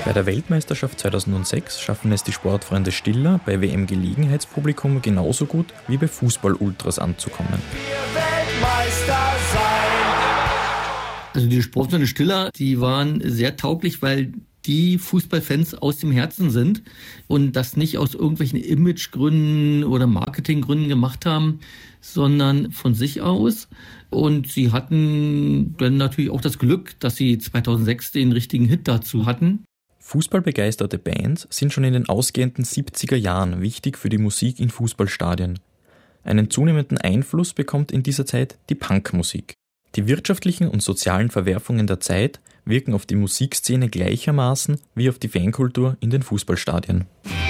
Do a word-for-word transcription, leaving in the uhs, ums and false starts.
Bei der Weltmeisterschaft zweitausendsechs schaffen es die Sportfreunde Stiller bei W M-Gelegenheitspublikum genauso gut wie bei Fußball-Ultras anzukommen. Also die Sportfreunde Stiller, die waren sehr tauglich, weil die Fußballfans aus dem Herzen sind und das nicht aus irgendwelchen Imagegründen oder Marketinggründen gemacht haben, sondern von sich aus. Und sie hatten dann natürlich auch das Glück, dass sie zweitausendsechs den richtigen Hit dazu hatten. Fußballbegeisterte Bands sind schon in den ausgehenden siebziger Jahren wichtig für die Musik in Fußballstadien. Einen zunehmenden Einfluss bekommt in dieser Zeit die Punkmusik. Die wirtschaftlichen und sozialen Verwerfungen der Zeit wirken auf die Musikszene gleichermaßen wie auf die Fankultur in den Fußballstadien.